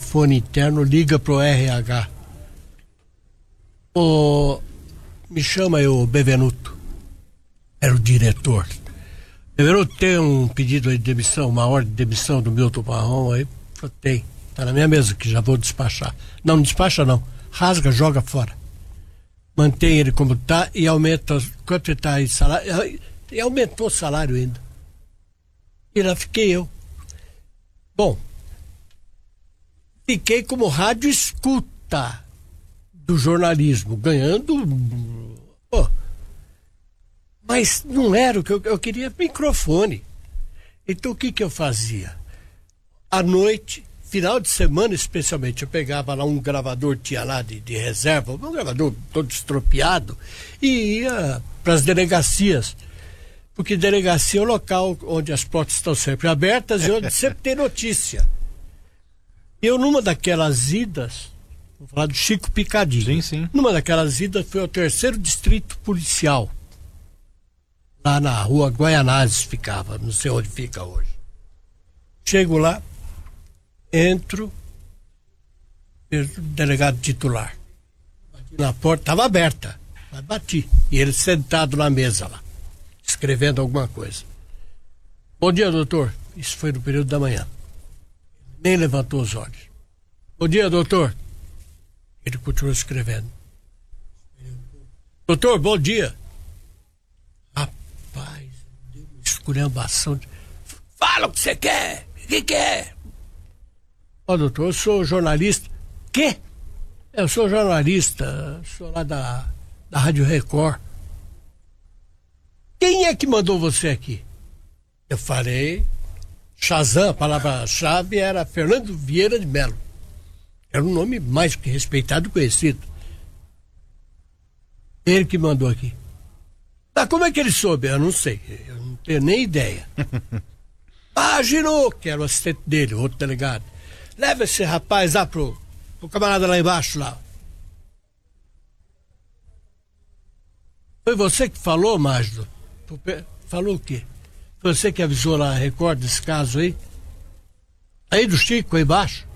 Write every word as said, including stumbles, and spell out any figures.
telefone interno, liga pro R H. O, me chama eu, Bevenuto. Era o diretor. Bevenuto, tem um pedido aí de demissão, uma ordem de demissão do Milton Marrom aí? Eu tenho. Tá na minha mesa, que já vou despachar. Não, não despacha não. Rasga, joga fora. Mantém ele como tá e aumenta. Quanto ele tá aí, salário? E aumentou o salário ainda. E lá fiquei eu. Bom, fiquei como rádio escuta do jornalismo, ganhando. Oh, mas não era o que eu, eu queria, microfone. Então o que que eu fazia? À noite, final de semana especialmente, eu pegava lá um gravador, tinha lá de, de reserva, um gravador todo estropiado, e ia para as delegacias. Porque delegacia é o local onde as portas estão sempre abertas e onde sempre tem notícia. Eu, numa daquelas idas, vou falar do Chico Picadinho. Sim, sim. Numa daquelas idas foi ao terceiro distrito policial. Lá na rua Guaianazes ficava, não sei onde fica hoje. Chego lá, entro, vejo o delegado titular. Bati na porta, estava aberta, mas bati. E ele sentado na mesa lá, escrevendo alguma coisa. Bom dia, doutor. Isso foi no período da manhã. Nem levantou os olhos. Bom dia, doutor. Ele continuou escrevendo. Doutor, bom dia. Rapaz, deu uma esculhambação. De... Fala o que você quer. O que quer? Ó, doutor, eu sou jornalista. Quê? Eu sou jornalista. Sou lá da, da Rádio Record. Quem é que mandou você aqui? Eu falei, Shazam, a palavra-chave era Fernando Vieira de Mello. Era um nome mais que respeitado e conhecido. Ele que mandou aqui. Tá, como é que ele soube? Eu não sei, eu não tenho nem ideia. Ah, Gino, que era o assistente dele, outro delegado. Leva esse rapaz lá pro, pro camarada lá embaixo, lá. Foi você que falou, Mágido? Falou o quê? Foi você que avisou lá a Record desse caso aí? Aí do Chico, aí embaixo?